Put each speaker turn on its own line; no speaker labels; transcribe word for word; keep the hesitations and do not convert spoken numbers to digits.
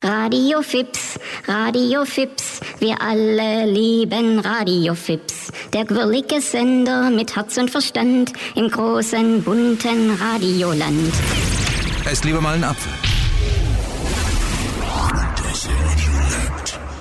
Radio Fips, Radio Fips, wir alle lieben Radio Fips. Der quirlige Sender mit Herz und Verstand im großen, bunten Radioland.
Esst lieber mal einen Apfel.
Das Radio